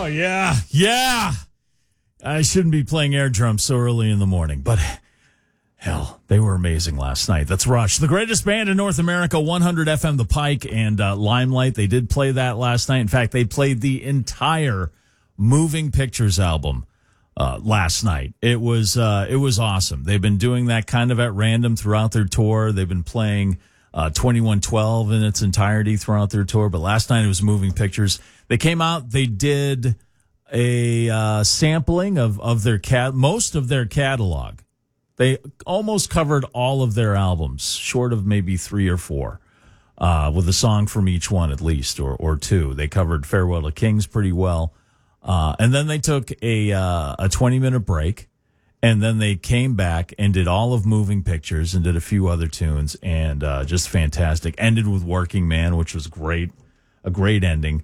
Oh, yeah. Yeah. I shouldn't be playing air drums so early in the morning, but hell, they were amazing last night. That's Rush, the greatest band in North America, 100 FM The Pike and Limelight. They did play that last night. In fact, they played the entire Moving Pictures album last night. It was awesome. They've been doing that kind of at random throughout their tour. They've been playing 2112 in its entirety throughout their tour, but last night it was Moving Pictures. They came out, they did a sampling of most of their catalog. They almost covered all of their albums, short of maybe 3 or 4, with a song from each one at least, or 2. They covered Farewell to Kings pretty well. And then they took a 20-minute break, and then they came back and did all of Moving Pictures and did a few other tunes, and just fantastic. Ended with Working Man, which was great, a great ending.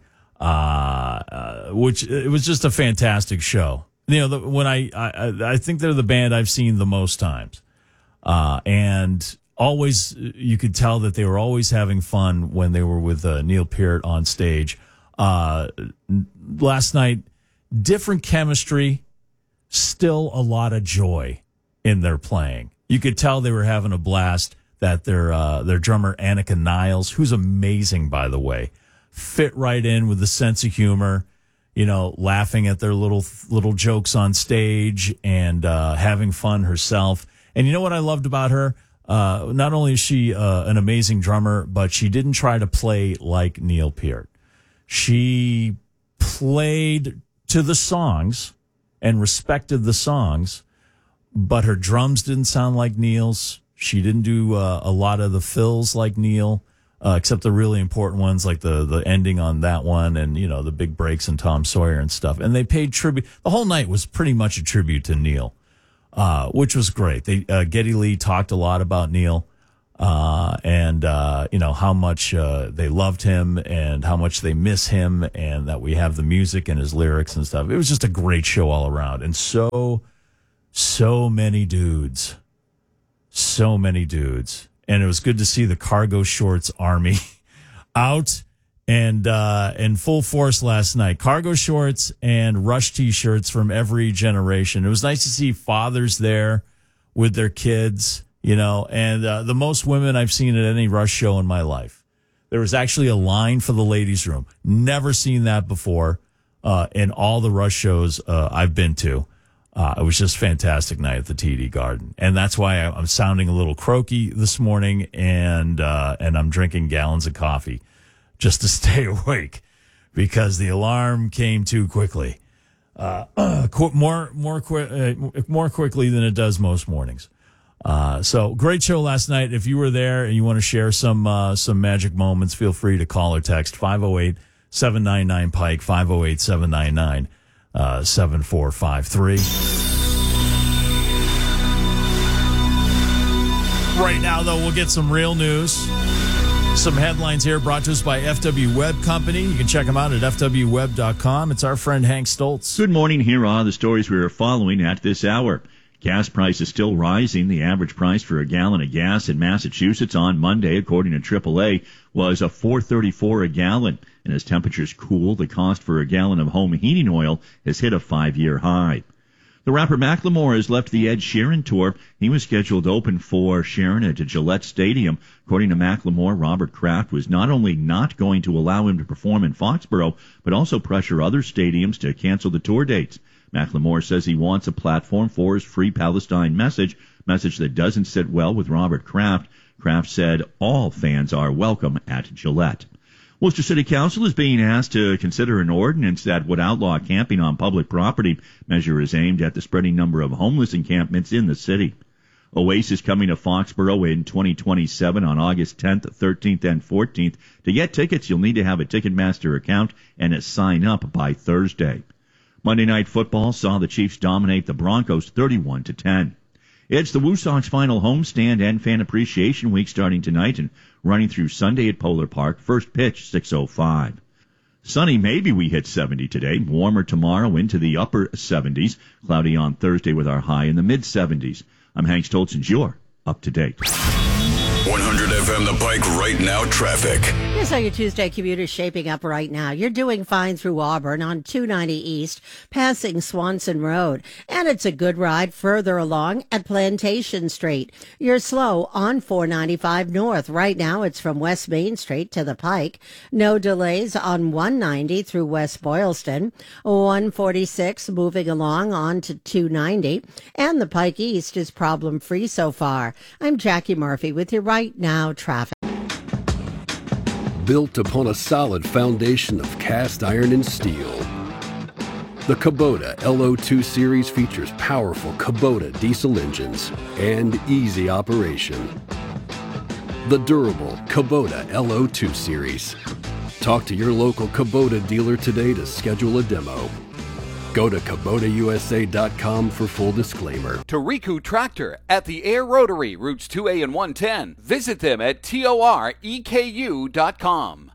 Which it was just a fantastic show. You know, when I think they're the band I've seen the most times, and always you could tell that they were always having fun when they were with Neil Peart on stage. Last night, different chemistry, still a lot of joy in their playing. You could tell they were having a blast. That their drummer Annika Niles, who's amazing by the way, fit right in with the sense of humor, you know, laughing at their little jokes on stage and having fun herself. And you know what I loved about her? Not only is she an amazing drummer, but she didn't try to play like Neil Peart. She played to the songs and respected the songs, but her drums didn't sound like Neil's. She didn't do a lot of the fills like Neil. Except the really important ones like the ending on that one and, you know, the big breaks in Tom Sawyer and stuff. And they paid tribute. The whole night was pretty much a tribute to Neil, which was great. Geddy Lee talked a lot about Neil and you know, how much they loved him and how much they miss him and that we have the music and his lyrics and stuff. It was just a great show all around. And so many dudes. So many dudes. And it was good to see the Cargo Shorts Army out and in full force last night. Cargo shorts and Rush T-shirts from every generation. It was nice to see fathers there with their kids, you know, and the most women I've seen at any Rush show in my life. There was actually a line for the ladies' room. Never seen that before in all the Rush shows I've been to. It was just a fantastic night at the TD Garden. And that's why I'm sounding a little croaky this morning and I'm drinking gallons of coffee just to stay awake because the alarm came too quickly. More quickly than it does most mornings. So great show last night. If you were there and you want to share some magic moments, feel free to call or text 508-799-PIKE, 508-799 7453. Right now, though, we'll get some real news. Some headlines here brought to us by FW Web Company. You can check them out at fwweb.com. It's our friend Hank Stoltz. Good morning. Here are the stories we are following at this hour. Gas prices still rising. The average price for a gallon of gas in Massachusetts on Monday, according to AAA, was $4.34 a gallon. And as temperatures cool, the cost for a gallon of home heating oil has hit a 5-year high. The rapper Macklemore has left the Ed Sheeran tour. He was scheduled to open for Sheeran at Gillette Stadium. According to Macklemore, Robert Kraft was not only not going to allow him to perform in Foxborough, but also pressure other stadiums to cancel the tour dates. Macklemore says he wants a platform for his Free Palestine message that doesn't sit well with Robert Kraft. Kraft said all fans are welcome at Gillette. Worcester City Council is being asked to consider an ordinance that would outlaw camping on public property. Measure is aimed at the spreading number of homeless encampments in the city. Oasis coming to Foxborough in 2027 on August 10th, 13th, and 14th. To get tickets, you'll need to have a Ticketmaster account and sign up by Thursday. Monday Night Football saw the Chiefs dominate the Broncos 31-10. It's the Woo Sox final homestand and fan appreciation week starting tonight and running through Sunday at Polar Park. First pitch, 6:05. Sunny, maybe we hit 70 today. Warmer tomorrow into the upper 70s. Cloudy on Thursday with our high in the mid-70s. I'm Hank Stoltz and you're up to date. 100 FM The Pike right now traffic. Here's how your Tuesday commute is shaping up right now. You're doing fine through Auburn on 290 East, passing Swanson Road. And it's a good ride further along at Plantation Street. You're slow on 495 North. Right now, it's from West Main Street to the Pike. No delays on 190 through West Boylston. 146 moving along on to 290. And the Pike East is problem-free so far. I'm Jackie Murphy with your Right Now traffic. Built upon a solid foundation of cast iron and steel. The Kubota LO2 series features powerful Kubota diesel engines and easy operation. The durable Kubota LO2 series. Talk to your local Kubota dealer today to schedule a demo. Go to KubotaUSA.com for full disclaimer. Toriku Tractor at the Air Rotary, routes 2A and 110. Visit them at TOREKU.com.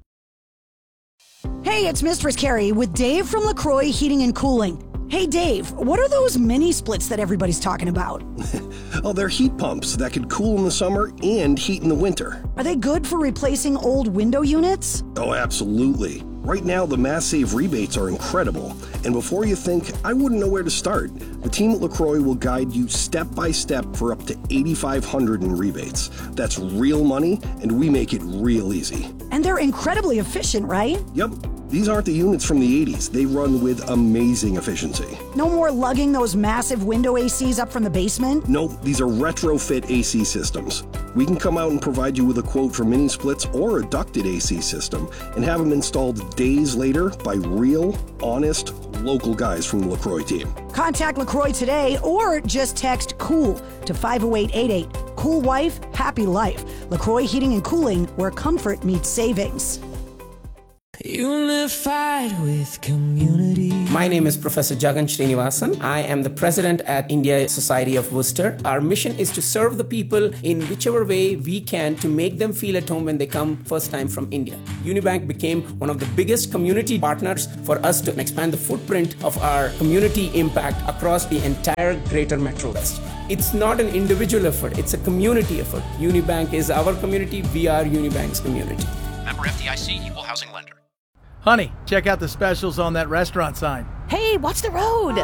Hey, it's Mistress Carrie with Dave from LaCroix Heating and Cooling. Hey, Dave, what are those mini splits that everybody's talking about? Oh, they're heat pumps that can cool in the summer and heat in the winter. Are they good for replacing old window units? Oh, absolutely. Right now, the Mass Save rebates are incredible. And before you think, I wouldn't know where to start, the team at LaCroix will guide you step by step for up to $8,500 in rebates. That's real money, and we make it real easy. And they're incredibly efficient, right? Yep. These aren't the units from the 80s. They run with amazing efficiency. No more lugging those massive window ACs up from the basement? Nope, these are retrofit AC systems. We can come out and provide you with a quote for mini splits or a ducted AC system and have them installed days later by real, honest, local guys from the LaCroix team. Contact LaCroix today or just text COOL to 50888. Cool wife, happy life. LaCroix Heating and Cooling, where comfort meets savings. Unified with community. My name is Professor Jagan Srinivasan. I am the president at India Society of Worcester. Our mission is to serve the people in whichever way we can to make them feel at home when they come first time from India. Unibank became one of the biggest community partners for us to expand the footprint of our community impact across the entire greater Metro West. It's not an individual effort, it's a community effort. Unibank is our community, we are Unibank's community. Member FDIC, Equal Housing Lender. Honey, check out the specials on that restaurant sign. Hey, watch the road!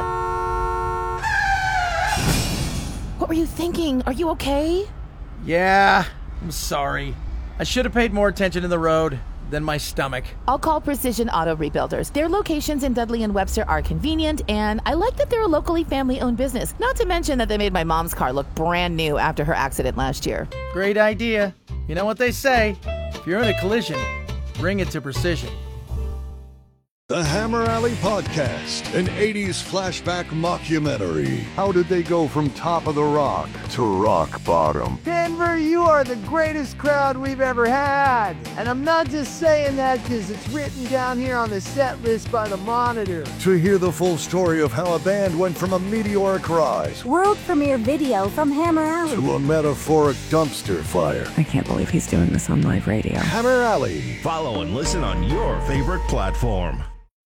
What were you thinking? Are you okay? Yeah, I'm sorry. I should have paid more attention to the road than my stomach. I'll call Precision Auto Rebuilders. Their locations in Dudley and Webster are convenient, and I like that they're a locally family-owned business. Not to mention that they made my mom's car look brand new after her accident last year. Great idea. You know what they say, if you're in a collision, bring it to Precision. The Hammer Alley Podcast, an 80s flashback mockumentary. How did they go from top of the rock to rock bottom? Denver, you are the greatest crowd we've ever had. And I'm not just saying that because it's written down here on the set list by the Monitor. To hear the full story of how a band went from a meteoric rise, world premiere video from Hammer Alley, to a metaphoric dumpster fire. I can't believe he's doing this on live radio. Hammer Alley. Follow and listen on your favorite platform.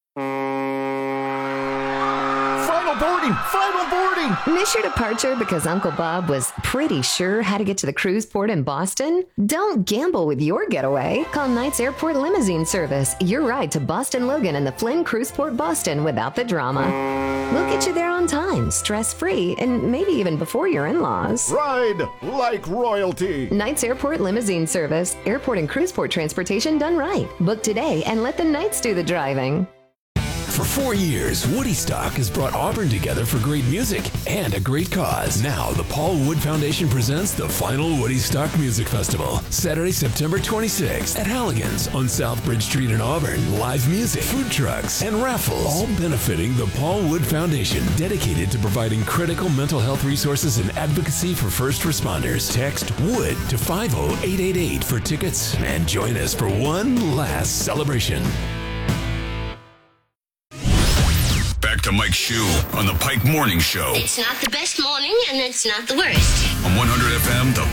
Final boarding! Miss your departure because Uncle Bob was pretty sure how to get to the cruise port in Boston? Don't gamble with your getaway. Call Knights Airport Limousine Service. Your ride to Boston Logan and the Flynn Cruise Port Boston without the drama. We'll get you there on time, stress-free, and maybe even before your in-laws. Ride like royalty. Knights Airport Limousine Service. Airport and cruise port transportation done right. Book today and let the Knights do the driving. For 4 years, Woody Stock has brought Auburn together for great music and a great cause. Now, the Paul Wood Foundation presents the final Woody Stock Music Festival, Saturday, September 26th at Halligan's on South Bridge Street in Auburn. Live music, food trucks, and raffles, all benefiting the Paul Wood Foundation, dedicated to providing critical mental health resources and advocacy for first responders. Text WOOD to 50888 for tickets and join us for one last celebration. Back to Mike Shue on the Pike Morning Show. It's not the best morning, and it's not the worst. On 100 FM, The